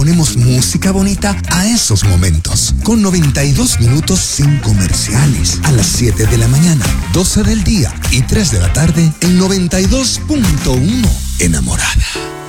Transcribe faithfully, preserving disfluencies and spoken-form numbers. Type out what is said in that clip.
ponemos música bonita a esos momentos. Con noventa y dos minutos sin comerciales. A las siete de la mañana, doce del día y tres de la tarde en noventa y dos punto uno. Enamorada.